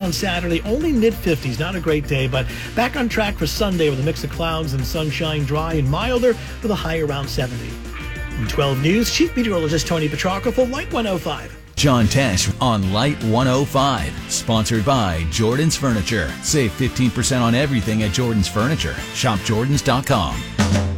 on Saturday, only mid-50s. Not a great day, but back on track for Sunday with a mix of clouds and sunshine, dry and milder with a high around 70. In 12 News, Chief Meteorologist Tony Petrarca for Light 105. John Tesh on Light 105. Sponsored by Jordan's Furniture. Save 15% on everything at Jordan's Furniture. ShopJordans.com.